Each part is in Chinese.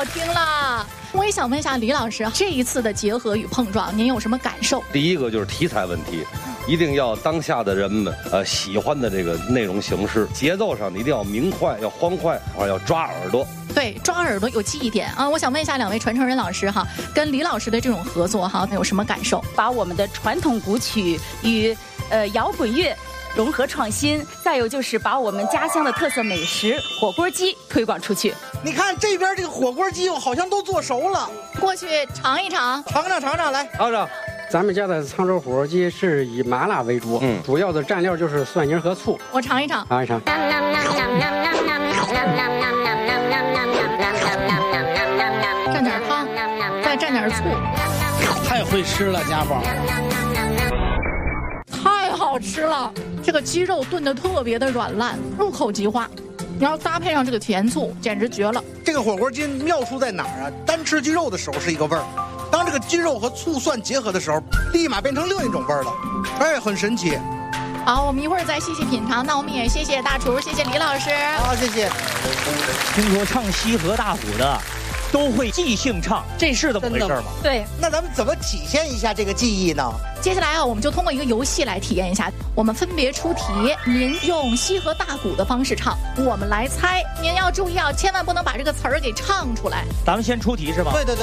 好听了。我也想问一下李老师，这一次的结合与碰撞，您有什么感受？ 第一个就是题材问题，一定要当下的人们喜欢的这个内容形式，节奏上你一定要明快，要欢快，要抓耳朵。 对，抓耳朵有记忆点啊！我想问一下两位传承人老师哈，跟李老师的这种合作哈，有什么感受？ 把我们的传统古曲与摇滚乐融合创新，再有就是把我们家乡的特色美食火锅鸡推广出去。 你看这边这个火锅鸡好像都做熟了， 过去尝一尝， 尝尝来， 尝尝。 咱们家的沧州火锅鸡是以麻辣为主，主要的蘸料就是蒜泥和醋。 我尝一尝， 尝一尝。 蘸点汤，再蘸点醋。 太会吃了，家宝。 太好吃了，这个鸡肉炖得特别的软烂，入口即化。然后搭配上这个甜醋，简直绝了。 这个火锅鸡妙处在哪儿啊？单吃鸡肉的时候是一个味儿，当这个鸡肉和醋蒜结合的时候，立马变成另一种味儿了。哎，很神奇。 好，我们一会儿再细细品尝。那我们也谢谢大厨，谢谢李老师。 好，谢谢。 听说唱西河大鼓的都会即兴唱，这是怎么回事吗？ 对， 那咱们怎么体现一下这个技艺呢？ 接下来啊，我们就通过一个游戏来体验一下。我们分别出题，您用西河大鼓的方式唱，我们来猜。您要注意啊，千万不能把这个词儿给唱出来。 咱们先出题是吧？ 对。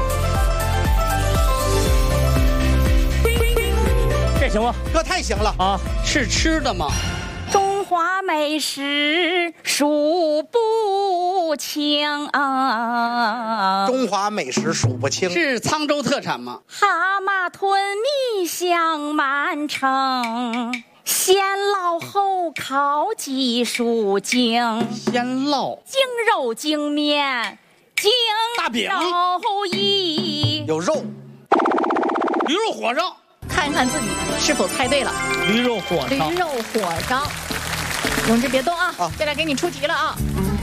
这行吗？ 这太行了啊！ 是吃的吗？ 中华美食数不清啊！ 中华美食数不清， 是沧州特产吗？ 蛤蟆吞蜜香满城，先烙后烤鸡属精， 先烙精肉精面精大饼肉衣有肉， 驴肉火烧。 看一看自己是否猜对了。 驴肉火烧。 驴肉火烧。永志别动啊！接下来给你出题了啊！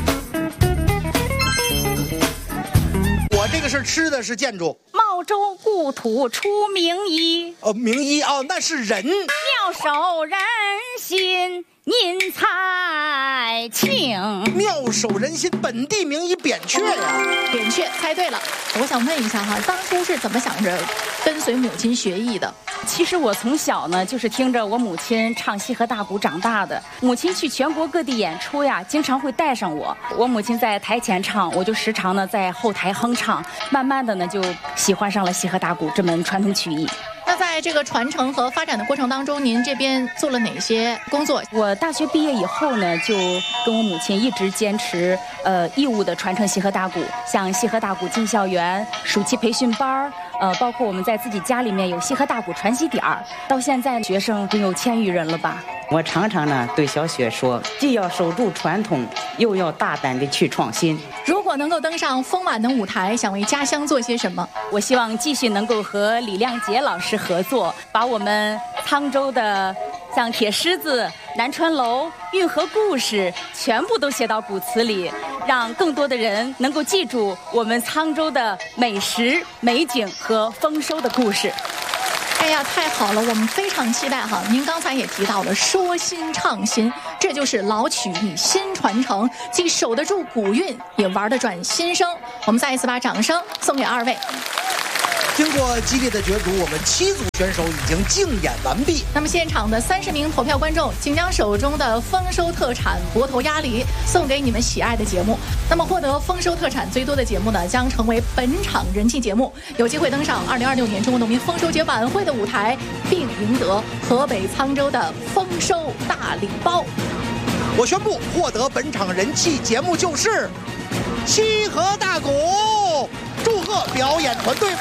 我这个是吃的，是建筑。 茂州故土出名医。 名医啊，那是人。 妙手仁心，您猜清。 妙手仁心，本地名医扁鹊呀。 扁鹊猜对了。我想问一下哈，当初是怎么想着跟随母亲学艺的？ 其实我从小呢，就是听着我母亲唱西河大鼓长大的。母亲去全国各地演出呀，经常会带上我。我母亲在台前唱，我就时常呢在后台哼唱。慢慢的呢，就喜欢上了西河大鼓这门传统曲艺。 那在这个传承和发展的过程当中，您这边做了哪些工作？ 我大学毕业以后呢，就跟我母亲一直坚持义务的传承西河大鼓，像西河大鼓进校园、暑期培训班包括我们在自己家里面有西河大鼓传习点儿，到现在学生得有1000余人了吧。 我常常呢对小雪说，既要守住传统，又要大胆的去创新。 如果能够登上丰满的舞台，想为家乡做些什么？ 我希望继续能够和李亮杰老师合作，把我们沧州的像铁狮子、南川楼、运河故事全部都写到鼓词里，让更多的人能够记住我们沧州的美食、美景和丰收的故事。 哎呀，太好了，我们非常期待哈。您刚才也提到了说新唱新，这就是老曲艺新传承，既守得住古韵，也玩得转新声。我们再一次把掌声送给2位。 经过激烈的角逐，我们7组选手已经竞演完毕。 那么现场的30名投票观众，请将手中的丰收特产博头鸭梨送给你们喜爱的节目。那么获得丰收特产最多的节目呢，将成为本场人气节目，有机会登上2026年中国农民丰收节晚会的舞台，并赢得河北沧州的丰收大礼包。 我宣布，获得本场人气节目就是西河大鼓，祝贺表演团队。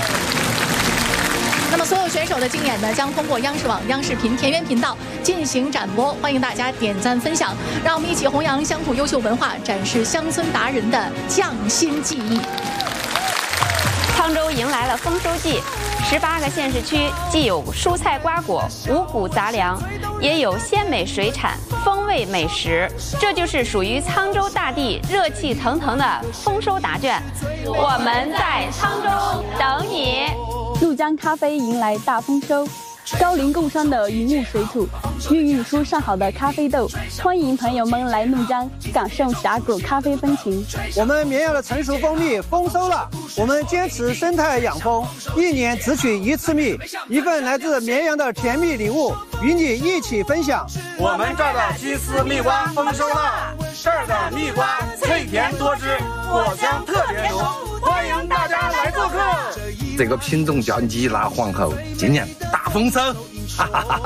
那么所有选手的竞演呢，将通过央视网、央视频田园频道进行展播，欢迎大家点赞分享，让我们一起弘扬乡土优秀文化，展示乡村达人的匠心技艺。 沧州迎来了丰收季，18个县市区既有蔬菜瓜果、五谷杂粮，也有鲜美水产、风味美食，这就是属于沧州大地热气腾腾的丰收答卷。我们在沧州等你。 怒江咖啡迎来大丰收， 高陵贡山的云雾水土，孕育出上好的咖啡豆。欢迎朋友们来怒江，感受峡谷咖啡风情。 我们绵阳的成熟蜂蜜丰收了，我们坚持生态养蜂，1年只取1次蜜，一份来自绵阳的甜蜜礼物，与你一起分享。 我们这儿的鸡丝蜜瓜丰收了，这儿的蜜瓜脆甜多汁，果香特别浓，欢迎大家来做客。 这个品种叫尼拉皇后，今年大丰收，哈哈哈哈。